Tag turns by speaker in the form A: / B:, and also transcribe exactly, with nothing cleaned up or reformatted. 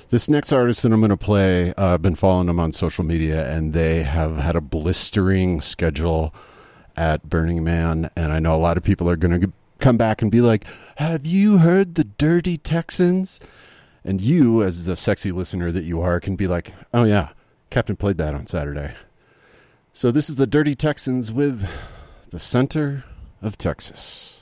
A: This next artist that I'm going to play, uh, I've been following them on social media, and they have had a blistering schedule at Burning Man, and I know a lot of people are going to come back and be like, have you heard the Dirty Texans? And you, as the sexy listener that you are, can be like, oh yeah, Captain played that on Saturday. So this is the Dirty Texans with The Center of Texas.